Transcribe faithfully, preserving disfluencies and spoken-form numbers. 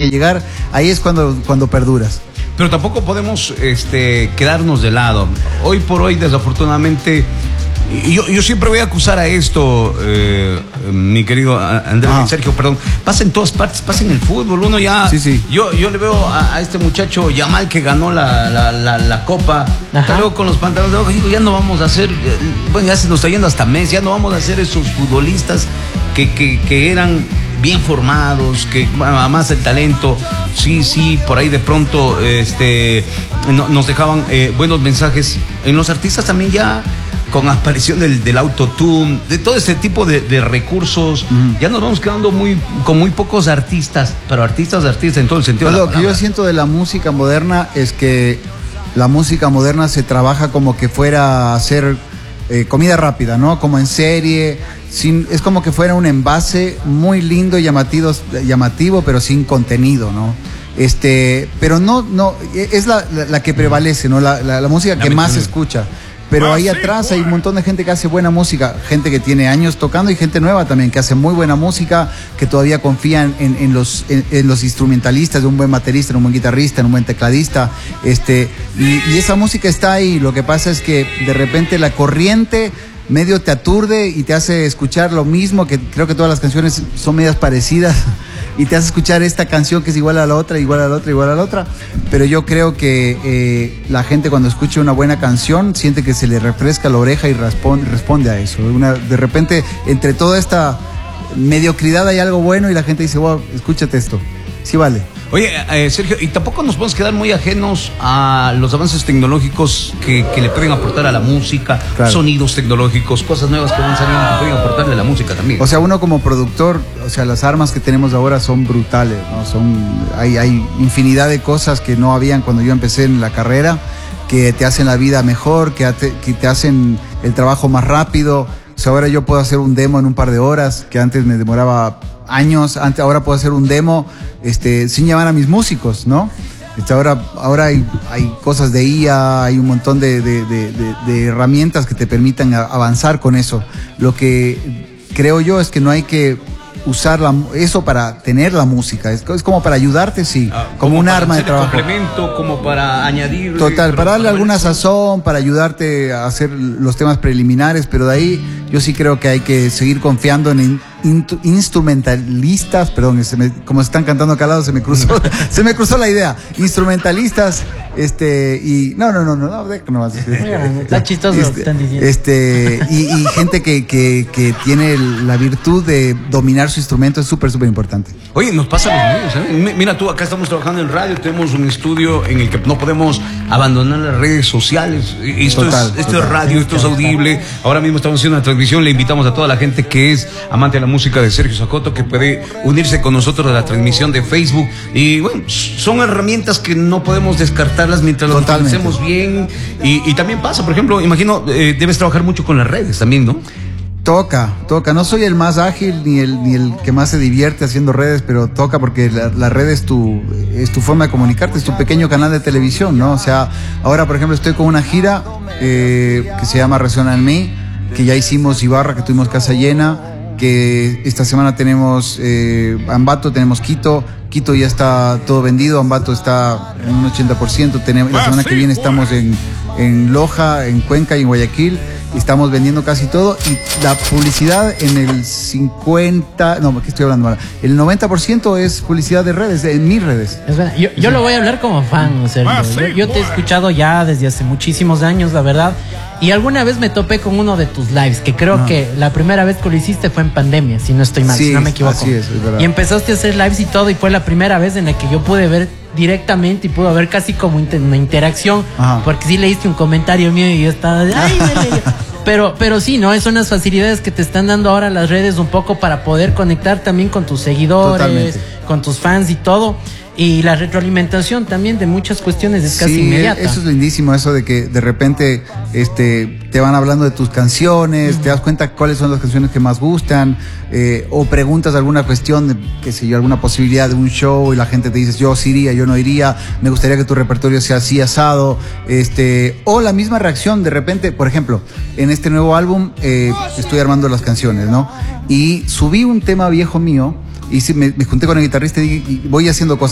que llegar, ahí es cuando, cuando perduras. Pero tampoco podemos este, quedarnos de lado. Hoy por hoy, desafortunadamente, yo, yo siempre voy a acusar a esto, eh, mi querido Andrés, ah. Sergio, perdón, pasa en todas partes, pasa en el fútbol, uno ya, sí, sí. Yo, yo le veo a, a este muchacho Yamal que ganó la, la, la, la Copa, luego con los pantalones de ojo, digo, ya no vamos a hacer, bueno, ya se nos está yendo hasta Messi, ya no vamos a hacer esos futbolistas que, que, que eran bien formados, que bueno, además el talento, sí, sí, por ahí de pronto este, no, nos dejaban eh, buenos mensajes. En los artistas también ya, con aparición del, del autotune, de todo ese tipo de, de recursos, uh-huh. ya nos vamos quedando muy, con muy pocos artistas, pero artistas de artistas en todo el sentido pues de la lo palabra. Que yo siento de la música moderna es que la música moderna se trabaja como que fuera a hacer eh, comida rápida, ¿no? Como en serie. Sin, es como que fuera un envase muy lindo y llamativo, llamativo pero sin contenido, ¿no? Este, pero no, no, es la, la, la que prevalece, ¿no? La, la, la música la que más se escucha. Pero ahí atrás hay un montón de gente que hace buena música, gente que tiene años tocando y gente nueva también, que hace muy buena música, que todavía confían en, en, los, en, en los instrumentalistas, de un buen baterista, en un buen guitarrista, en un buen tecladista. Este, y, y esa música está ahí. Lo que pasa es que de repente la corriente medio te aturde y te hace escuchar lo mismo, que creo que todas las canciones son medias parecidas, y te hace escuchar esta canción que es igual a la otra, igual a la otra, igual a la otra. Pero yo creo que eh, la gente cuando escucha una buena canción siente que se le refresca la oreja y responde, responde a eso. Una, de repente, entre toda esta mediocridad hay algo bueno y la gente dice, wow, escúchate esto. Sí vale. Oye, eh, Sergio, y tampoco nos podemos quedar muy ajenos a los avances tecnológicos que, que le pueden aportar a la música, claro. Sonidos tecnológicos, cosas nuevas que van saliendo que pueden aportarle a la música también. O sea, uno como productor, o sea, las armas que tenemos ahora son brutales, ¿no? Son, hay, hay infinidad de cosas que no habían cuando yo empecé en la carrera, que te hacen la vida mejor, que te, que te hacen el trabajo más rápido. O sea, ahora yo puedo hacer un demo en un par de horas, que antes me demoraba años, antes, ahora puedo hacer un demo este, sin llamar a mis músicos, ¿no? Este, ahora ahora hay, hay cosas de I A, hay un montón de, de, de, de, de herramientas que te permitan a, avanzar con eso. Lo que creo yo es que no hay que usar la, eso para tener la música, es, es como para ayudarte, sí, ah, como, como un arma de trabajo. Complemento, como para añadir. Total, para darle alguna sazón, para ayudarte a hacer los temas preliminares, pero de ahí yo sí creo que hay que seguir confiando en in, in, instrumentalistas, perdón, se me, como están cantando acá al lado, se me cruzó, se me cruzó la idea, instrumentalistas, este, y, no, no, no, no, no, no más. Está chistoso este, lo que están diciendo. Este, y, y gente que, que, que tiene la virtud de dominar su instrumento es súper, súper importante. Oye, nos pasa a los medios, ¿eh? Mira tú, acá estamos trabajando en radio, tenemos un estudio en el que no podemos abandonar las redes sociales. Esto, total, es, esto total. es radio, esto es audible. Ahora mismo estamos haciendo una transmisión, le invitamos a toda la gente que es amante de la música de Sergio Zacoto, que puede unirse con nosotros a la transmisión de Facebook. Y bueno, son herramientas que no podemos descartarlas mientras las utilicemos bien. Y, y también pasa, por ejemplo, imagino, eh, debes trabajar mucho con las redes también, ¿no? Toca, toca. No soy el más ágil ni el, ni el que más se divierte haciendo redes, pero toca porque la, la red es tu, es tu forma de comunicarte, es tu pequeño canal de televisión, ¿no? O sea, ahora, por ejemplo, estoy con una gira eh, que se llama Resuena en mí, que ya hicimos Ibarra, que tuvimos casa llena, que esta semana tenemos eh, Ambato, tenemos Quito. Quito ya está todo vendido, Ambato está en un ochenta por ciento. Tenemos, la semana que viene estamos en, en Loja, en Cuenca y en Guayaquil. Estamos vendiendo casi todo y la publicidad en el cincuenta, no, ¿qué estoy hablando ahora? El noventa por ciento es publicidad de redes, en mis redes. Es verdad. Yo, yo sí. lo voy a hablar como fan, Sergio. Yo, yo te he escuchado ya desde hace muchísimos años, la verdad. Y alguna vez me topé con uno de tus lives, que creo no. que la primera vez que lo hiciste fue en pandemia, si no estoy mal, sí, si no me equivoco. Así es, es verdad. Y empezaste a hacer lives y todo, y fue la primera vez en la que yo pude ver directamente y pude ver casi como inter una interacción. Ajá. Porque sí leíste un comentario mío y yo estaba de, ay, me leí. Pero, pero sí, ¿no? Son unas facilidades que te están dando ahora las redes un poco para poder conectar también con tus seguidores, totalmente, con tus fans y todo. Y la retroalimentación también de muchas cuestiones es casi sí, inmediata. Eso es lindísimo, eso de que de repente este, te van hablando de tus canciones, uh-huh. te das cuenta cuáles son las canciones que más gustan, eh, o preguntas alguna cuestión, de, qué sé yo, alguna posibilidad de un show y la gente te dice, yo sí iría, yo no iría, me gustaría que tu repertorio sea así asado, este, o la misma reacción de repente, por ejemplo, en este nuevo álbum eh, estoy armando las canciones, ¿no? Y subí un tema viejo mío y me, me junté con el guitarrista y, y voy haciendo cosas.